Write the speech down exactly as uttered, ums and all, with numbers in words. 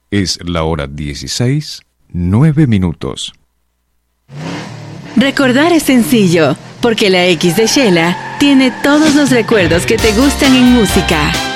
Es la hora dieciséis, nueve minutos. Recordar es sencillo, porque la X de Shela tiene todos los recuerdos que te gustan en música.